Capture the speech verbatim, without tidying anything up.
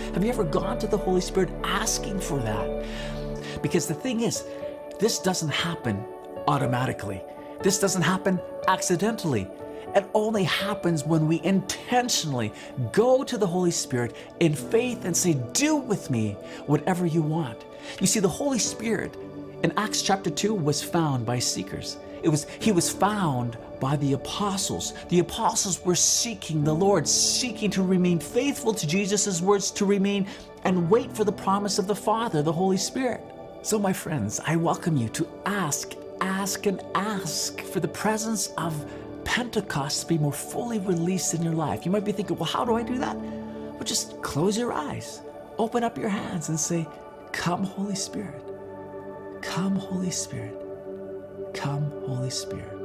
Have you ever gone to the Holy Spirit asking for that? Because the thing is, this doesn't happen automatically. This doesn't happen accidentally. It only happens when we intentionally go to the Holy Spirit in faith and say, do with me whatever you want. You see, the Holy Spirit in Acts chapter two was found by seekers. It was, he was found by the apostles. The apostles were seeking the Lord, seeking to remain faithful to Jesus' words, to remain and wait for the promise of the Father, the Holy Spirit. So my friends, I welcome you to ask, ask, and ask for the presence of Pentecost to be more fully released in your life. You might be thinking, well, how do I do that? Well, just close your eyes, open up your hands and say, come, Holy Spirit. Come, Holy Spirit. Come, Holy Spirit.